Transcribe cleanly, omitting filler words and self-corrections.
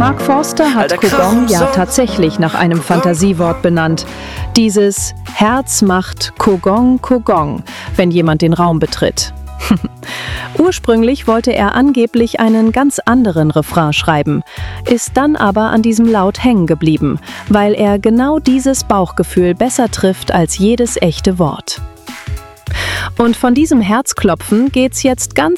Mark Forster hat Kogong ja tatsächlich nach einem Fantasiewort benannt. Dieses Herz macht Kogong Kogong, wenn jemand den Raum betritt. Ursprünglich wollte er angeblich einen ganz anderen Refrain schreiben, ist dann aber an diesem Laut hängen geblieben, weil er genau dieses Bauchgefühl besser trifft als jedes echte Wort. Und von diesem Herzklopfen geht's jetzt ganz